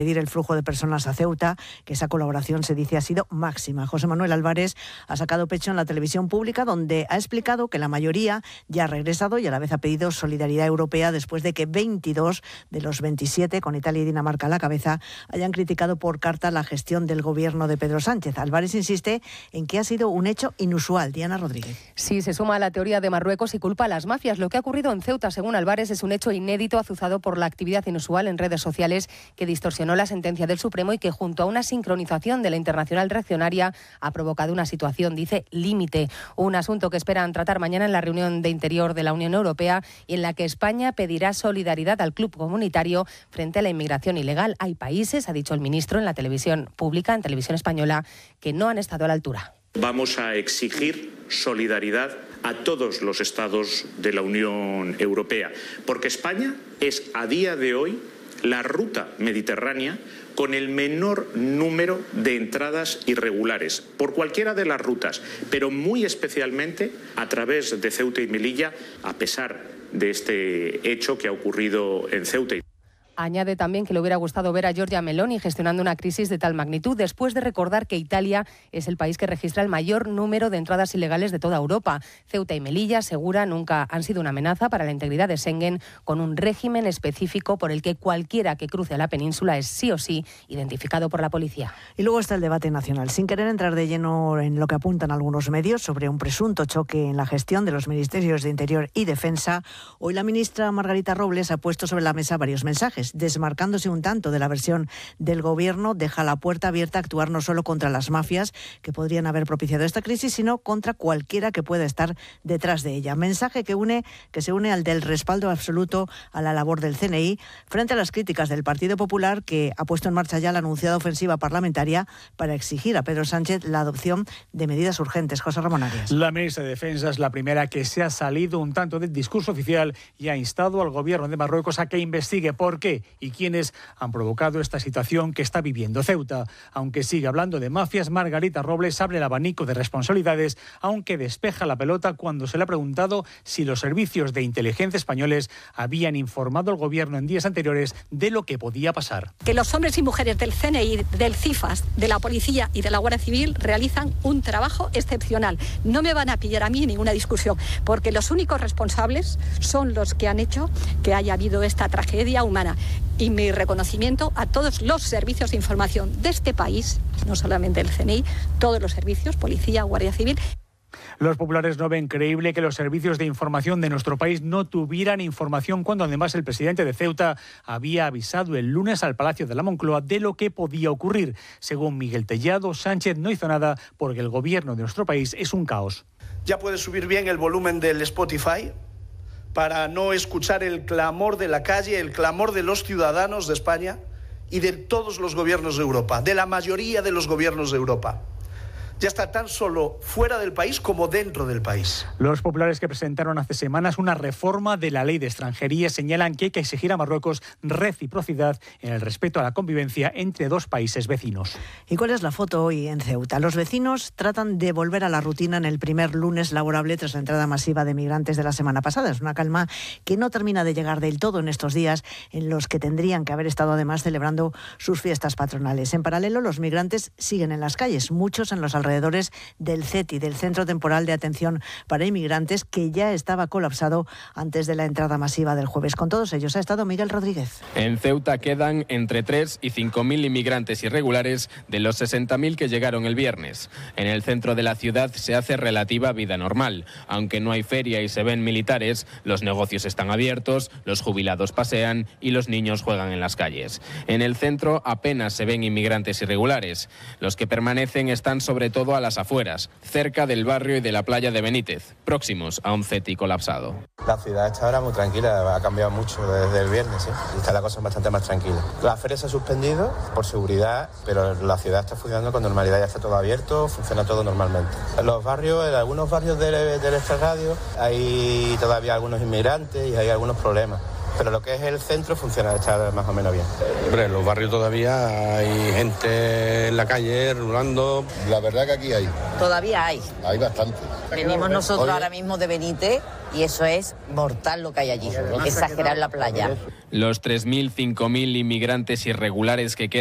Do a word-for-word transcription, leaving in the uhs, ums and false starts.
pedir el flujo de personas a Ceuta, que esa colaboración se dice ha sido máxima. José Manuel Álvarez ha sacado pecho en la televisión pública, donde ha explicado que la mayoría ya ha regresado y a la vez ha pedido solidaridad europea después de que veintidós de los veintisiete, con Italia y Dinamarca a la cabeza, hayan criticado por carta la gestión del gobierno de Pedro Sánchez. Álvarez insiste en que ha sido un hecho inusual. Diana Rodríguez. Sí, se suma a la teoría de Marruecos y culpa a las mafias. Lo que ha ocurrido en Ceuta, según Álvarez, es un hecho inédito azuzado por la actividad inusual en redes sociales que distorsionó la sentencia del Supremo y que, junto a una sincronización de la internacional reaccionaria, ha provocado una situación, dice, límite. Un asunto que esperan tratar mañana en la reunión de Interior de la Unión Europea y en la que España pedirá solidaridad al club comunitario frente a la inmigración ilegal. Hay países, ha dicho el ministro en la televisión pública, en televisión española, que no han estado a la altura. Vamos a exigir solidaridad a todos los estados de la Unión Europea, porque España es a día de hoy la ruta mediterránea con el menor número de entradas irregulares por cualquiera de las rutas, pero muy especialmente a través de Ceuta y Melilla, a pesar de este hecho que ha ocurrido en Ceuta. Añade también que le hubiera gustado ver a Giorgia Meloni gestionando una crisis de tal magnitud, después de recordar que Italia es el país que registra el mayor número de entradas ilegales de toda Europa. Ceuta y Melilla, asegura, nunca han sido una amenaza para la integridad de Schengen, con un régimen específico por el que cualquiera que cruce a la península es sí o sí identificado por la policía. Y luego está el debate nacional. Sin querer entrar de lleno en lo que apuntan algunos medios sobre un presunto choque en la gestión de los ministerios de Interior y Defensa, hoy la ministra Margarita Robles ha puesto sobre la mesa varios mensajes. Desmarcándose un tanto de la versión del Gobierno, deja la puerta abierta a actuar no solo contra las mafias que podrían haber propiciado esta crisis, sino contra cualquiera que pueda estar detrás de ella. Mensaje que une, que se une al del respaldo absoluto a la labor del C N I frente a las críticas del Partido Popular, que ha puesto en marcha ya la anunciada ofensiva parlamentaria para exigir a Pedro Sánchez la adopción de medidas urgentes. José Ramón Arias. La ministra de Defensa es la primera que se ha salido un tanto del discurso oficial y ha instado al Gobierno de Marruecos a que investigue por qué y quiénes han provocado esta situación que está viviendo Ceuta. Aunque sigue hablando de mafias, Margarita Robles abre el abanico de responsabilidades, aunque despeja la pelota cuando se le ha preguntado si los servicios de inteligencia españoles habían informado al Gobierno en días anteriores de lo que podía pasar. Que los hombres y mujeres del C N I, del CIFAS, de la Policía y de la Guardia Civil realizan un trabajo excepcional. No me van a pillar a mí en ninguna discusión, porque los únicos responsables son los que han hecho que haya habido esta tragedia humana. Y mi reconocimiento a todos los servicios de información de este país, no solamente el C N I, todos los servicios, Policía, Guardia Civil. Los populares no ven creíble que los servicios de información de nuestro país no tuvieran información cuando además el presidente de Ceuta había avisado el lunes al Palacio de la Moncloa de lo que podía ocurrir. Según Miguel Tellado, Sánchez no hizo nada porque el gobierno de nuestro país es un caos. Ya puede subir bien el volumen del Spotify para no escuchar el clamor de la calle, el clamor de los ciudadanos de España y de todos los gobiernos de Europa, de la mayoría de los gobiernos de Europa. Ya está tan solo fuera del país como dentro del país. Los populares que presentaron hace semanas una reforma de la ley de extranjería señalan que hay que exigir a Marruecos reciprocidad en el respeto a la convivencia entre dos países vecinos. ¿Y cuál es la foto hoy en Ceuta? Los vecinos tratan de volver a la rutina en el primer lunes laborable tras la entrada masiva de migrantes de la semana pasada. Es una calma que no termina de llegar del todo en estos días en los que tendrían que haber estado además celebrando sus fiestas patronales. En paralelo, los migrantes siguen en las calles, muchos en los alrededores alrededores del C E T I, del Centro Temporal de Atención para Inmigrantes, que ya estaba colapsado antes de la entrada masiva del jueves. Con todos ellos ha estado Miguel Rodríguez. En Ceuta quedan entre tres y cinco mil inmigrantes irregulares de los sesenta mil que llegaron el viernes. En el centro de la ciudad se hace relativa vida normal. Aunque no hay feria y se ven militares, los negocios están abiertos, los jubilados pasean y los niños juegan en las calles. En el centro apenas se ven inmigrantes irregulares. Los que permanecen están sobre todo a las afueras, cerca del barrio y de la playa de Benítez, próximos a un C E T I colapsado. La ciudad está ahora muy tranquila, ha cambiado mucho desde el viernes, ¿eh? Y está la cosa bastante más tranquila. La feria se ha suspendido por seguridad, pero la ciudad está funcionando con normalidad, ya está todo abierto, funciona todo normalmente. En los barrios, en algunos barrios del, del extrarradio, hay todavía algunos inmigrantes y hay algunos problemas. pero lo que es el centro funciona, está más o menos bien. Hombre, en los barrios todavía hay gente en la calle rulando. La verdad que aquí hay. Todavía hay. Hay bastante. Venimos nosotros Oye. ahora mismo de Benítez y eso es mortal lo que hay allí. Exagerar la playa. Los tres mil, cinco mil inmigrantes irregulares que quedan